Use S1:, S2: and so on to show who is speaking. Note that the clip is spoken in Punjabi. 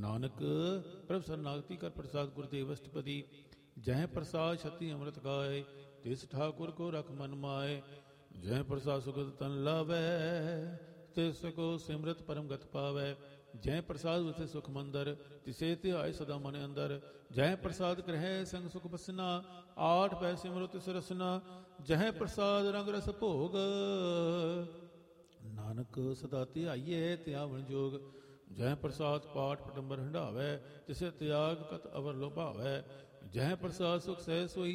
S1: ਨਾਨਕ ਪ੍ਰਭ ਸਰਨਾਗਤੀ ਕਰ ਪ੍ਰਸਾਦ ਗੁਰਦੇਵ ਅਸ਼ਟਪਦੀ। ਜਹ ਪ੍ਰਸਾਦ ਛਤੀ ਅੰਮ੍ਰਿਤ ਗਾਏ, ਤਿਸ ਠਾਕੁਰ ਕੋ ਰਖ ਮਨ ਮਾਏ। ਜਹ ਪ੍ਰਸਾਦ ਸੁਗਤ ਤਨ ਲਾਵੈ, ਤਿਸ ਕੋ ਸਿਮਰਤ ਪਰਮ ਗਤ ਪਾਵੈ। ਜੈ ਪ੍ਰਸਾਦ ਉਥੇ ਸੁਖ ਮੰਦਰ, ਤਿਸੇ ਧਿਆਏ ਸਦਾ ਮਨ ਅੰਦਰ। ਜੈ ਪ੍ਰਸਾਦ ਕਰਹਿ ਸੰਗ ਸੁਖ ਬਸਨਾ, ਆਠ ਪੈ ਸਿਮਰੋ ਤਿਸ ਰਸਨਾ। ਜਹ ਪ੍ਰਸਾਦ ਰੰਗ ਰਸ ਭੋਗ, ਨਾਨਕ ਸਦਾ ਧਿਆਈਏ ਧਿਆਵਣ ਜੋਗ। ਜਹ ਪ੍ਰਸਾਦ ਪਾਠ ਪਟੰਬਰ ਹੰਢਾਵੈ, ਤਿਸੇ ਤਿਆਗ ਕਤ ਅਵਰ ਲੋਭਾਵੈ। ਜਹ ਪ੍ਰਸਾਦ ਸੁਖ ਸਹਿ ਸੋਈ